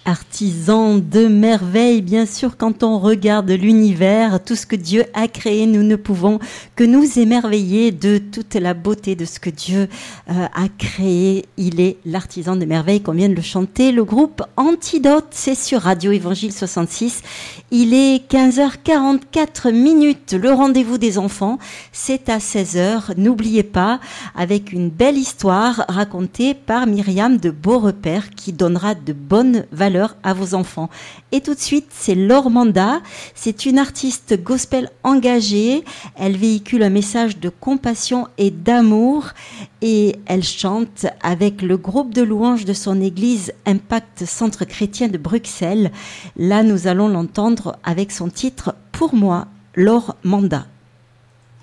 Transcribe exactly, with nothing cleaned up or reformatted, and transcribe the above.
Artisan de merveille, bien sûr, quand on regarde l'univers, tout ce que Dieu a créé, nous ne pouvons que nous émerveiller de toute la beauté de ce que Dieu euh, a créé. Il est l'artisan de merveille qu'on vient de le chanter. Le groupe Antidote, c'est sur Radio Évangile soixante-six. Il est quinze heures quarante-quatre minutes. Le rendez-vous des enfants, c'est à seize heures. N'oubliez pas, avec une belle histoire racontée par Myriam de Beaurepaire qui donnera de bonnes valeurs à vos enfants. Et tout de suite, c'est Laure Manda. C'est une artiste gospel engagée. Elle véhicule un message de compassion et d'amour et elle chante avec le groupe de louanges de son église Impact Centre Chrétien de Bruxelles. Là, nous allons l'entendre avec son titre « Pour moi », Laure Manda.